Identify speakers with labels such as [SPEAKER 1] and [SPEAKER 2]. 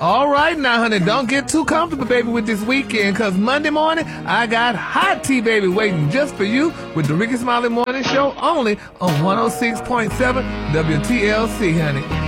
[SPEAKER 1] All right now, honey, don't get too comfortable, baby, with this weekend, because Monday morning, I got hot tea, baby, waiting just for you with the Ricky Smiley Morning Show only on 106.7 WTLC, honey.